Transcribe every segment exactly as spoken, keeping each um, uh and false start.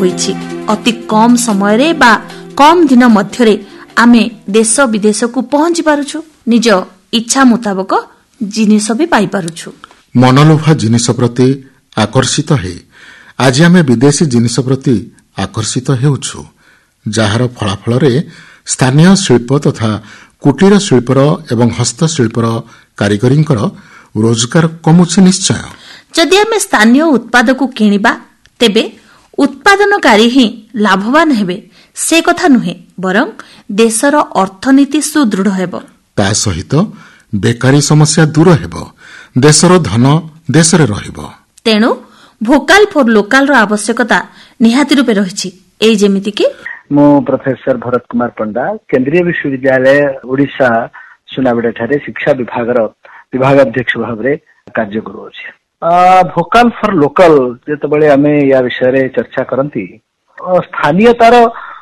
होईछि। अति कम समय रे बा कम दिन मध्य रे आमे देश विदेश को पहुंची पारुछु। निज इच्छा मुताबक जिनिस भी पाई पारुछु। मनलोभा जिनिस प्रति आकर्षित हे आज आमे विदेशी जिनिस प्रति आकर्षित हेउछु, जहार फलाफल रे स्थानीय शिल्प तथा कुटीर शिल्पर एवं हस्तशिल्पर कारीगरींकर रोजगार कमुछि। निश्चय जदि आमे स्थानीय उत्पाद को किनिबा तेबे उत्पादनकारी ही लाभवान हेबे से कथा नुहे, बरं देशर अर्थनीति सुदृढ़ हेबो। ता सहित बेकारी समस्या दूर हेबो, देशर धन देशरे रहिबो। तेणु भोकाल फॉर लोकाल रो आवश्यकता निहाती रूपे रहिछि। एई जेमिति कि मो प्रोफेसर भरत कुमार पंडा केंद्रीय विश्वविद्यालय ओडिशा सुनाबेडा ठारे शिक्षा विभाग विभाग अध्यक्ष भाव में कार्य करुछि। भोकाल फॉर लोकल जेतबेले आमे या विषय चर्चा करंती स्थानीयतार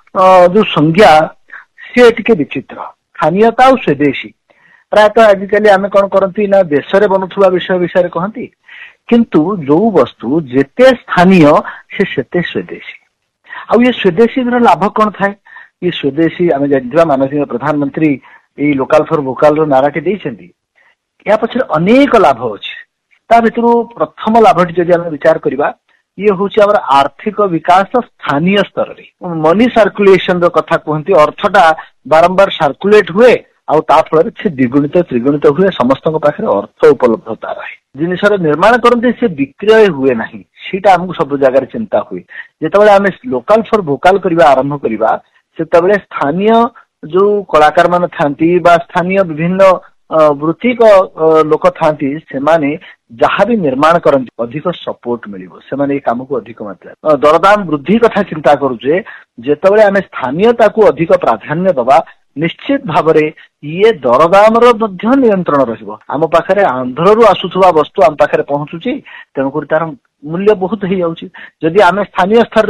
जो संज्ञा से टिके विचित्र। स्थानीयता और स्वदेशी प्रायतः आजिकल आमे कौन करती ना देश रे बनुथुवा विषय विषय कहती, किंतु जो वस्तु जेते स्थानीय से सेते स्वदेशी। आ ये स्वदेशी लाभ कौन थाए? ये स्वदेशी आमे जानथिबा माननीय प्रधानमंत्री ये लोकल फॉर वोकल रो नाराटी देइछन्ती। या पछरे अनेक लाभ अछि। ता भितरु प्रथम लाभटी जदि आमे विचार करिबा ये होछि हमर आर्थिक विकास स्थानीय स्तर रे। मनी सर्कुलेशन रो कथा कहंती, अर्थटा बारंबार सर्कुलेट हुए आ ता फल से द्विगुणित त्रिगुणित हुए, समस्त पाखे अर्थ उपलब्धता रहे। जिनिसर निर्माण करते से विक्रय हुए नहीं, सीटा हमको सब जगह चिंता हुए। जेतबेले आमे लोकल फॉर वोकल करबा आरंभ करबा सेतबेले स्थानीय जो कलाकार मान थांती बा स्थानीय विभिन्न वृत्तिक लोक थांती सेमाने जहाँ भी निर्माण करती अधिक सपोर्ट मिलिबो, सेमाने काम को अधिक मात्रा दरदाम वृद्धि कथा चिंता करूचे। जेतबेले आमे स्थानीयता को अधिक प्राधान्य दबा निश्चित भावरे ये दरदाम रो नियंत्रण रहिबो। आम पाखरे आंध्र रु आसुथुवा वस्तु आम पाखरे पहुंचुची, तेणुकर तार मूल्य बहुत ही जाउची। जदि आमे स्थानीय स्तर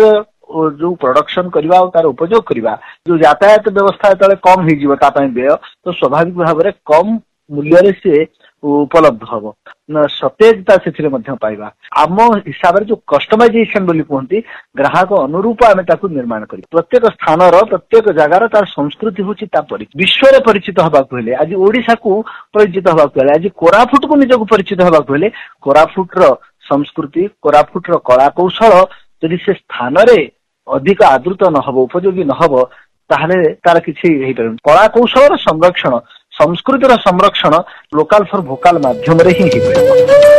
जो प्रोडक्शन करबा और तार उपयोग करबा, जो यातायात व्यवस्था तले कम ही जीव ता पय व्यय, तो स्वाभाविक भाव रे कम मूल्य रे से उपलब्ध हबो, सतेजता से मध्य पाइबा। आम हिसाब रे जो कस्टमाइजेशन बोली कहती ग्राहक अनुरूप आमे ताकू निर्माण करी। प्रत्येक स्थान रो प्रत्येक जगार तार संस्कृति होची ता परि विश्व रे परिचित हबा कहले, आज ओडिसा को परिचित हबा कहले, आज कोरापुट को निजको परिचित हबा कहले, कोरापुट रो संस्कृति कोरापुट रो कला कौशल यदि से स्थान रे अधिक आदृत न हबो, उपयोगी न हबो, ताहले तार किछि हेइ परन। कला कौशल संरक्षण संस्कृतिर संरक्षण लोकल फॉर वोकल माध्यम रे ही हेइ परन।